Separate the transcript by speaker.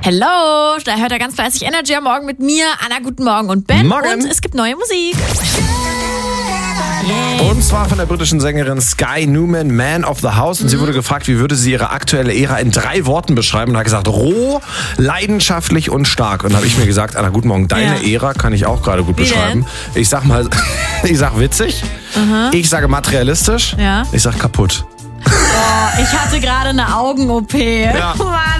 Speaker 1: Hello, da hört er ganz fleißig Energy am Morgen mit mir, Anna, guten Morgen und Ben.
Speaker 2: Morgen.
Speaker 1: Und es gibt neue Musik.
Speaker 2: Und zwar von der britischen Sängerin Sky Newman, Man of the House. Und sie wurde gefragt, wie würde sie ihre aktuelle Ära in 3 Worten beschreiben. Und hat gesagt, roh, leidenschaftlich und stark. Und da habe ich mir gesagt, Anna, guten Morgen, deine Ära kann ich auch gerade gut beschreiben. Ich sag mal, ich sag witzig. Ich sage materialistisch.
Speaker 1: Ja.
Speaker 2: Ich sag kaputt.
Speaker 1: Ich hatte gerade eine Augen-OP.
Speaker 2: Ja.
Speaker 1: Mann.